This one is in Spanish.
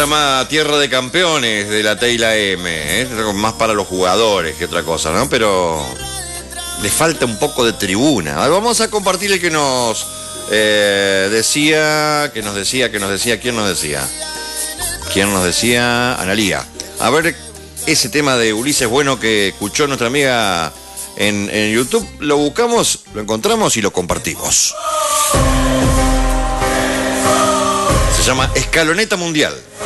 llama Tierra de Campeones de la Teila M, más para los jugadores que otra cosa, ¿no? Pero le falta un poco de tribuna. Vamos a compartir el que nos decía, ¿quién nos decía? ¿Quién nos decía? Analía. A ver, ese tema de Ulises Bueno que escuchó nuestra amiga en YouTube, lo buscamos, lo encontramos y lo compartimos. Se llama Escaloneta Mundial.